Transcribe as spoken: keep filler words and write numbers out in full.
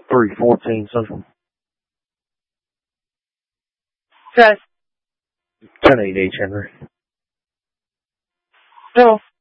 three fourteen Central. Okay. ten eight H Henry. No.